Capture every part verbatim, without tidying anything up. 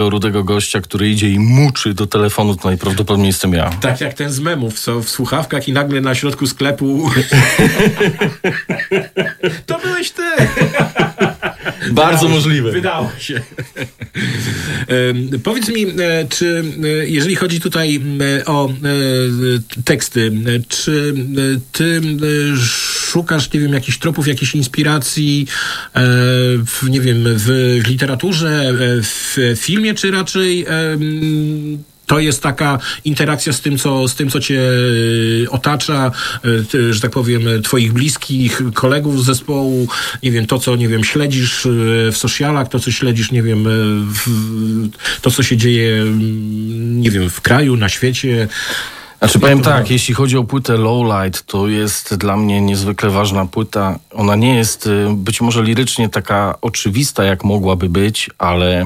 rudego gościa, który idzie i muczy do telefonu, to najprawdopodobniej jestem ja. Tak jak ten z memów, co w słuchawkach i nagle na środku sklepu... To byłeś ty! Bardzo Wydało możliwe. Się, wydało się. e, powiedz mi, e, czy e, jeżeli chodzi tutaj e, o e, teksty, e, czy e, ty e, szukasz, nie wiem, jakichś tropów, jakiejś inspiracji e, w, nie wiem, w literaturze, e, w filmie, czy raczej e, to jest taka interakcja z tym, co, z tym, co cię otacza, ty, że tak powiem, twoich bliskich, kolegów z zespołu, nie wiem, to, co, nie wiem, śledzisz w socialach, to, co śledzisz, nie wiem, w, to, co się dzieje, nie wiem, w kraju, na świecie. Znaczy powiem tak, jeśli chodzi o płytę Lowlight, to jest dla mnie niezwykle ważna płyta. Ona nie jest być może lirycznie taka oczywista, jak mogłaby być, ale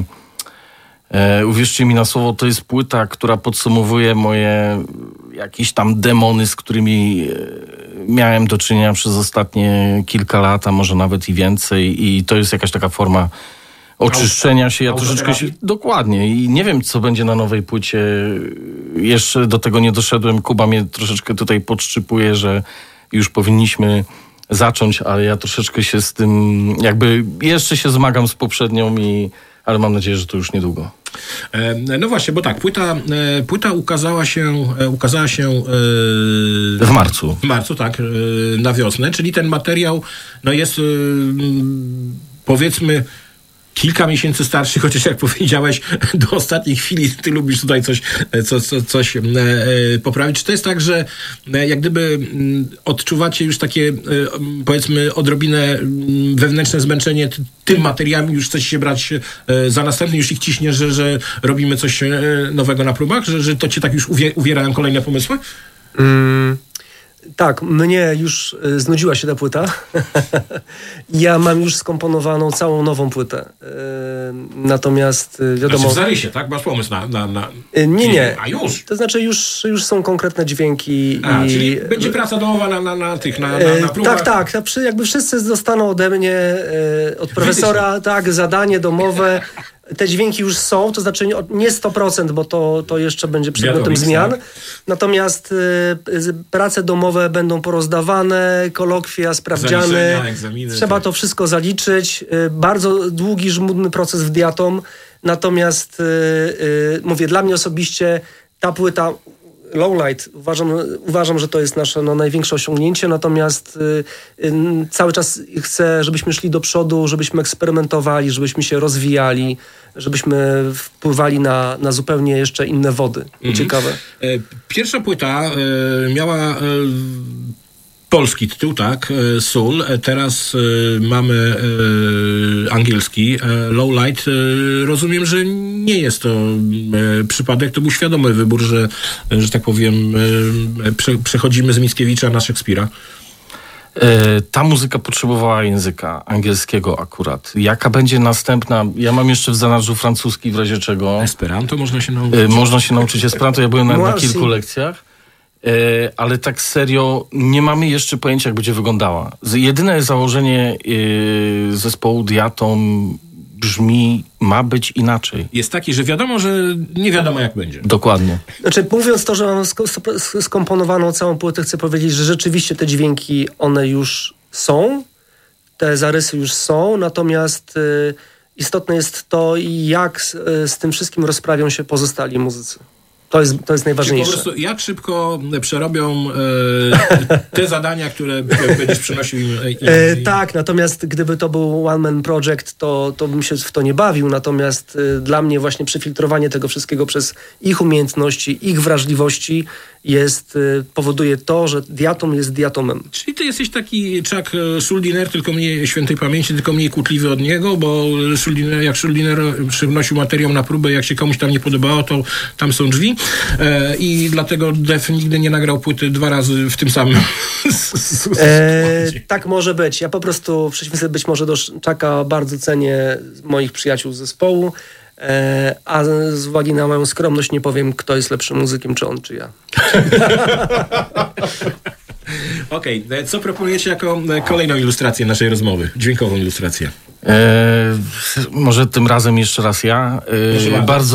e, uwierzcie mi na słowo, to jest płyta, która podsumowuje moje jakieś tam demony, z którymi e, miałem do czynienia przez ostatnie kilka lat, a może nawet i więcej, i to jest jakaś taka forma oczyszczenia się. Ja troszeczkę się... Dokładnie. I nie wiem, co będzie na nowej płycie. Jeszcze do tego nie doszedłem. Kuba mnie troszeczkę tutaj podszczypuje, że już powinniśmy zacząć, ale ja troszeczkę się z tym jakby jeszcze się zmagam z poprzednią, i ale mam nadzieję, że to już niedługo. No właśnie, bo tak, płyta, płyta ukazała się ukazała się w marcu. W marcu, tak, na wiosnę, czyli ten materiał no jest, powiedzmy, kilka miesięcy starszy, chociaż jak powiedziałeś, do ostatniej chwili ty lubisz tutaj coś, co, co, coś e, poprawić. Czy to jest tak, że e, jak gdyby m, odczuwacie już takie, e, powiedzmy, odrobinę m, wewnętrzne zmęczenie t- tym materiałem, już chcecie się brać e, za następny, już ich ciśnie, że, że robimy coś e, nowego na próbach? Że, że to cię tak już uwie- uwierają kolejne pomysły? Mm. Tak, mnie już y, znudziła się ta płyta. Ja mam już skomponowaną całą nową płytę. Y, natomiast y, wiadomo... Znaczy w zarysie, tak? Masz pomysł na... na, na... Y, nie, nie. A już? To znaczy już, już są konkretne dźwięki. A, i... czyli będzie praca domowa na, na, na tych, na, na, na próbach? Tak, tak. Jakby wszyscy dostaną ode mnie, y, od profesora, tak, zadanie domowe. Te dźwięki już są, to znaczy nie sto procent, bo to, to jeszcze będzie przedmiotem zmian. Tak. Natomiast y, prace domowe będą porozdawane, kolokwia, sprawdziany. Trzeba tak. to wszystko zaliczyć. Y, bardzo długi, żmudny proces w Diatom. Natomiast y, y, mówię, dla mnie osobiście ta płyta Lowlight, uważam, uważam, że to jest nasze no, największe osiągnięcie, natomiast y, y, cały czas chcę, żebyśmy szli do przodu, żebyśmy eksperymentowali, żebyśmy się rozwijali, żebyśmy wpływali na, na zupełnie jeszcze inne wody. Mm-hmm. Ciekawe. Pierwsza płyta y, miała y, polski tytuł, tak, Soul. Teraz y, mamy y, angielski, y, Lowlight. Y, rozumiem, że nie jest to y, przypadek, to był świadomy wybór, że, że tak powiem, y, prze, przechodzimy z Mickiewicza na Szekspira. Ta muzyka potrzebowała języka angielskiego akurat. Jaka będzie następna? Ja mam jeszcze w zanadrzu francuski, w razie czego. Esperanto można się nauczyć. Można się nauczyć Esperanto. Ja byłem na, na kilku lekcjach. Ale tak serio nie mamy jeszcze pojęcia, jak będzie wyglądała. Jedyne założenie zespołu Diatom brzmi, ma być inaczej. Jest taki, że wiadomo, że nie wiadomo, jak będzie. Dokładnie. Znaczy, mówiąc to, że mam skomponowaną całą płytę, chcę powiedzieć, że rzeczywiście te dźwięki, one już są, te zarysy już są, natomiast y, istotne jest to, jak z, y, z tym wszystkim rozprawią się pozostali muzycy. To jest, to jest najważniejsze. Czyli po prostu jak szybko przerobią e, te zadania, które będziesz przynosił im, im, im. E, tak, natomiast gdyby to był one man project, to, to bym się w to nie bawił. Natomiast e, dla mnie właśnie przefiltrowanie tego wszystkiego przez ich umiejętności, ich wrażliwości jest, e, powoduje to, że Diatom jest Diatomem. Czyli ty jesteś taki Chuck Schuldiner, tylko mniej świętej pamięci, tylko mniej kłótliwy od niego, bo Schuldiner, jak Schuldiner przynosił materiał na próbę, jak się komuś tam nie podobało, to tam są drzwi. E, I dlatego Def nigdy nie nagrał płyty dwa razy w tym samym. e, tak może być. Ja po prostu, w przeciwieństwie być może do Chucka, bardzo cenię moich przyjaciół z zespołu, e, a z uwagi na moją skromność nie powiem, kto jest lepszym muzykiem, czy on, czy ja. Okej, okay. Co proponujecie jako kolejną ilustrację naszej rozmowy? Dźwiękową ilustrację. E, może tym razem jeszcze raz ja. E, bardzo